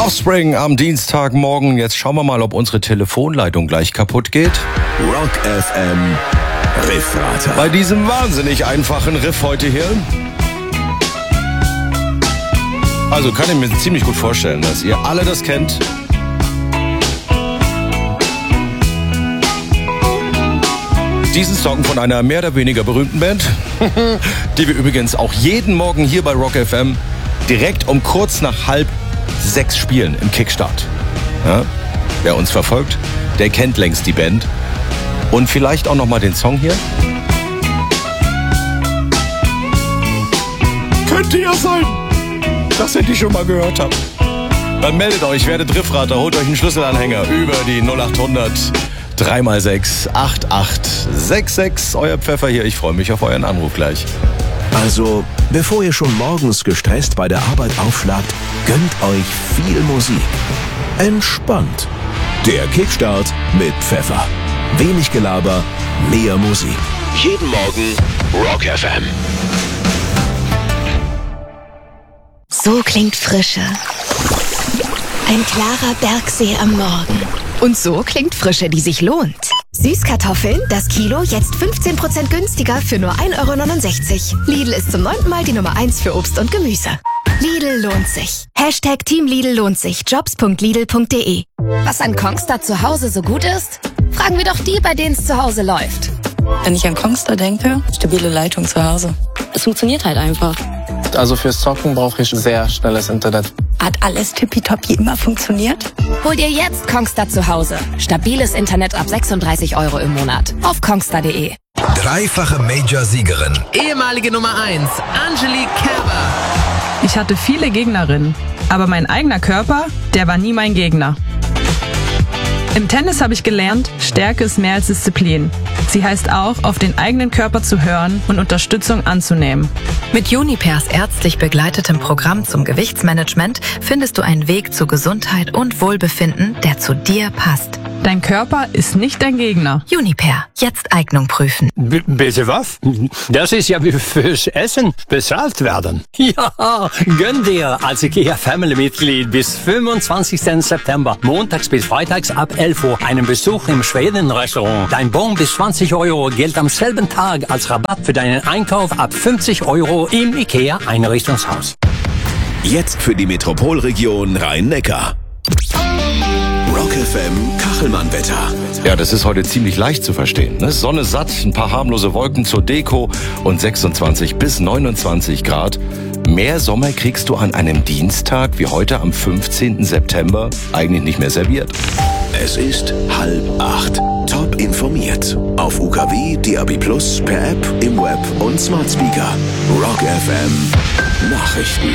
Offspring am Dienstagmorgen. Jetzt schauen wir mal, ob unsere Telefonleitung gleich kaputt geht. Rock FM Riffrater. Bei diesem wahnsinnig einfachen Riff heute hier. Also kann ich mir ziemlich gut vorstellen, dass ihr alle das kennt. Diesen Song von einer mehr oder weniger berühmten Band, die wir übrigens auch jeden Morgen hier bei Rock FM direkt um kurz nach 5:30 spielen im Kickstart. Ja, wer uns verfolgt, der kennt längst die Band. Und vielleicht auch nochmal den Song hier. Könnte ja sein, dass ihr die schon mal gehört habt. Dann meldet euch, werdet Riffrater, holt euch einen Schlüsselanhänger über die 0800 3x6 8866. Euer Pfeffer hier, ich freue mich auf euren Anruf gleich. Also, bevor ihr schon morgens gestresst bei der Arbeit aufschlagt, gönnt euch viel Musik. Entspannt. Der Kickstart mit Pfeffer. Wenig Gelaber, mehr Musik. Jeden Morgen Rock FM. So klingt Frische. Ein klarer Bergsee am Morgen. Und so klingt Frische, die sich lohnt. Süßkartoffeln, das Kilo, jetzt 15% günstiger für nur 1,69 €. Lidl ist zum 9. Mal die Nummer 1 für Obst und Gemüse. Lidl lohnt sich. Hashtag Team Lidl lohnt sich. Jobs.lidl.de. Was an Kongstar zu Hause so gut ist? Fragen wir doch die, bei denen es zu Hause läuft. Wenn ich an Kongstar denke, stabile Leitung zu Hause. Es funktioniert halt einfach. Also fürs Zocken brauche ich sehr schnelles Internet. Hat alles tippitoppi immer funktioniert? Hol dir jetzt Kongstar zu Hause. Stabiles Internet ab 36 € im Monat. Auf kongstar.de. Dreifache Major-Siegerin. Ehemalige Nummer 1, Angelique Kerber. Ich hatte viele Gegnerinnen, aber mein eigener Körper, der war nie mein Gegner. Im Tennis habe ich gelernt, Stärke ist mehr als Disziplin. Sie heißt auch, auf den eigenen Körper zu hören und Unterstützung anzunehmen. Mit Unipers ärztlich begleitetem Programm zum Gewichtsmanagement findest du einen Weg zu Gesundheit und Wohlbefinden, der zu dir passt. Dein Körper ist nicht dein Gegner. Uniper, jetzt Eignung prüfen. Bitte was? Das ist ja wie fürs Essen bezahlt werden. Ja, gönn dir als IKEA-Family-Mitglied bis 25. September, montags bis freitags ab 11 Uhr, einen Besuch im Schweden-Restaurant. Dein Bon bis 20 € gilt am selben Tag als Rabatt für deinen Einkauf ab 50 € im IKEA-Einrichtungshaus. Jetzt für die Metropolregion Rhein-Neckar. Rock FM Kachelmann-Wetter. Ja, das ist heute ziemlich leicht zu verstehen. Ne? Sonne satt, ein paar harmlose Wolken zur Deko und 26 bis 29 Grad. Mehr Sommer kriegst du an einem Dienstag wie heute am 15. September eigentlich nicht mehr serviert. Es ist 7:30. Top informiert. Auf UKW, DAB+, per App, im Web und Smart Speaker. Rock FM Nachrichten.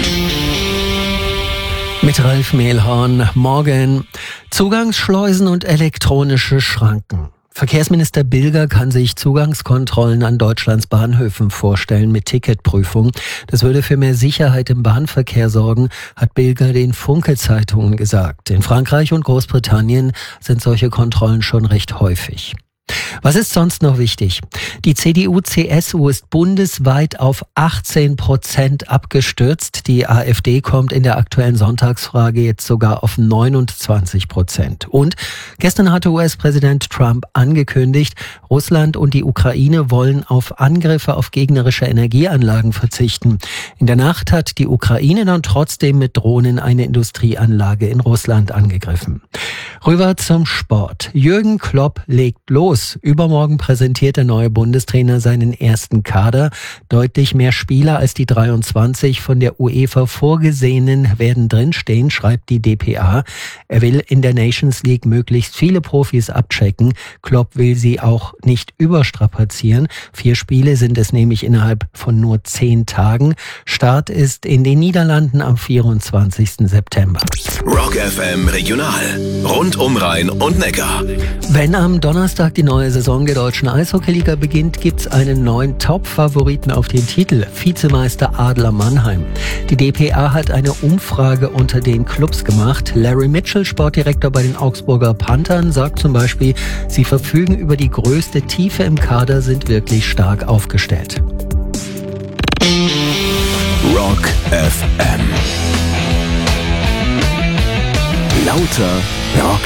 Mit Ralf Mehlhorn. Morgen. Zugangsschleusen und elektronische Schranken. Verkehrsminister Bilger kann sich Zugangskontrollen an Deutschlands Bahnhöfen vorstellen mit Ticketprüfung. Das würde für mehr Sicherheit im Bahnverkehr sorgen, hat Bilger den Funke-Zeitungen gesagt. In Frankreich und Großbritannien sind solche Kontrollen schon recht häufig. Was ist sonst noch wichtig? Die CDU-CSU ist bundesweit auf 18% abgestürzt. Die AfD kommt in der aktuellen Sonntagsfrage jetzt sogar auf 29%. Und gestern hatte US-Präsident Trump angekündigt, Russland und die Ukraine wollen auf Angriffe auf gegnerische Energieanlagen verzichten. In der Nacht hat die Ukraine dann trotzdem mit Drohnen eine Industrieanlage in Russland angegriffen. Rüber zum Sport. Jürgen Klopp legt los. Übermorgen präsentiert der neue Bundestrainer seinen ersten Kader. Deutlich mehr Spieler als die 23 von der UEFA vorgesehenen werden drinstehen, schreibt die dpa. Er will in der Nations League möglichst viele Profis abchecken. Klopp will sie auch nicht überstrapazieren. 4 Spiele sind es nämlich innerhalb von nur 10 Tagen. Start ist in den Niederlanden am 24. September. Rock FM Regional. Rund um Rhein und Neckar. Wenn am Donnerstag die neue Saison der deutschen Eishockeyliga beginnt, gibt's einen neuen Top-Favoriten auf den Titel, Vizemeister Adler Mannheim. Die dpa hat eine Umfrage unter den Clubs gemacht. Larry Mitchell, Sportdirektor bei den Augsburger Panthern, sagt zum Beispiel, sie verfügen über die größte Tiefe im Kader, sind wirklich stark aufgestellt. Rock FM. Lauter Rock